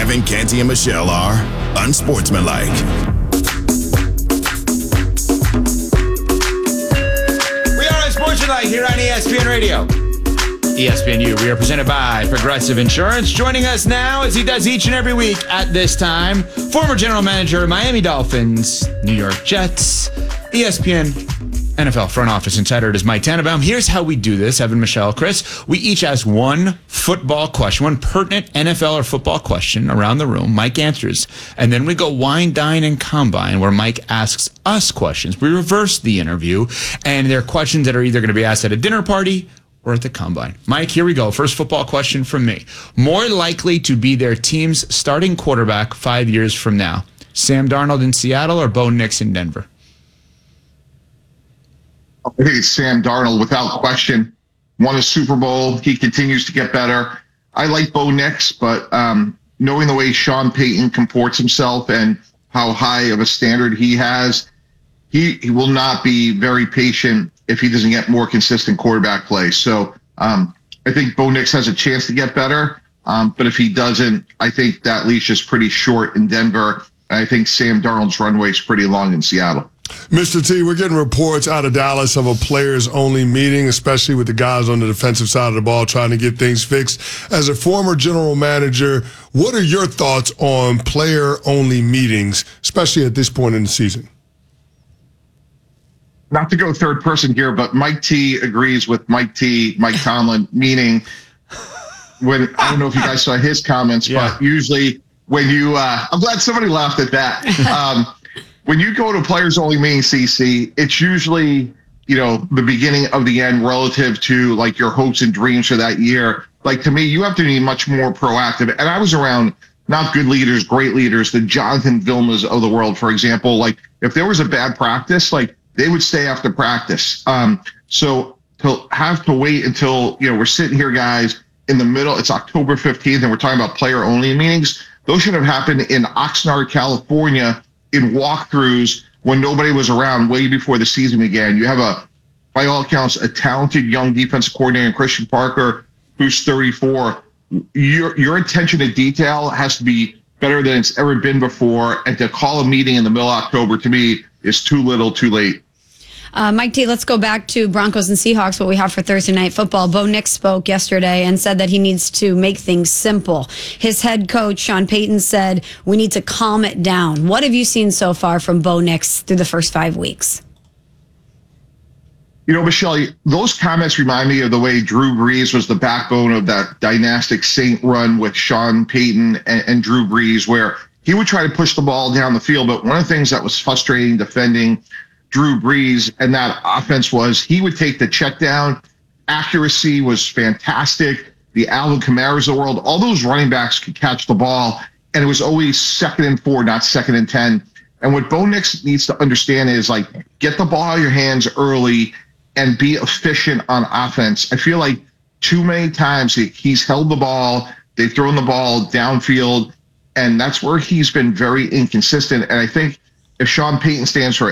Evan, Canty, and Michelle are unsportsmanlike. We are unsportsmanlike here on ESPN Radio. ESPNU. We are presented by Progressive Insurance. Joining us now, as he does each and every week at this time, former general manager of Miami Dolphins, New York Jets, ESPN NFL front office insider. It is Mike Tannenbaum. Here's how we do this, Evan, Michelle, Chris. We each ask one football question, one pertinent NFL or football question around the room. Mike answers. And then we go wine, dine, and combine, where Mike asks us questions. We reverse the interview, and they're questions that are either going to be asked at a dinner party or at the combine. Mike, here we go. First football question from me. More likely to be their team's starting quarterback 5 years from now, Sam Darnold in Seattle or Bo Nix in Denver? I think it's Sam Darnold without question. Won a Super Bowl. He continues to get better. I like Bo Nix, but knowing the way Sean Payton comports himself and how high of a standard he has, he will not be very patient if he doesn't get more consistent quarterback play. So I think Bo Nix has a chance to get better. But if he doesn't, I think that leash is pretty short in Denver. And I think Sam Darnold's runway is pretty long in Seattle. Mr. T, we're getting reports out of Dallas of a players-only meeting, especially with the guys on the defensive side of the ball trying to get things fixed. As a former general manager, what are your thoughts on player-only meetings, especially at this point in the season? Not to go third person here, but Mike T agrees with Mike Tomlin, meaning when, I don't know if you guys saw his comments, but usually when you, I'm glad somebody laughed at that. When you go to players only meeting, CC, it's usually, the beginning of the end relative to like your hopes and dreams for that year. Like to me, you have to be much more proactive. And I was around not good leaders, great leaders, the Jonathan Vilmas of the world, for example. Like if there was a bad practice, like they would stay after practice. So to have to wait until, we're sitting here, guys, in the middle, it's October 15th, and we're talking about player only meetings. Those should have happened in Oxnard, California, in walkthroughs when nobody was around way before the season began. You have by all accounts, a talented young defensive coordinator, Christian Parker, who's 34. Your attention to detail has to be better than it's ever been before. And to call a meeting in the middle of October, to me, is too little, too late. Mike T, let's go back to Broncos and Seahawks, what we have for Thursday Night Football. Bo Nix spoke yesterday and said that he needs to make things simple. His head coach, Sean Payton, said we need to calm it down. What have you seen so far from Bo Nix through the first 5 weeks? Michelle, those comments remind me of the way Drew Brees was the backbone of that dynastic Saint run with Sean Payton and Drew Brees, where he would try to push the ball down the field. But one of the things that was frustrating defending Drew Brees and that offense was he would take the check down. Accuracy was fantastic. The Alvin Kamara's of the world, all those running backs could catch the ball, and it was always 2nd and 4, not 2nd and 10. And what Bo Nix needs to understand is like get the ball out of your hands early and be efficient on offense. I feel like too many times he's held the ball, they've thrown the ball downfield, and that's where he's been very inconsistent. And I think if Sean Payton stands for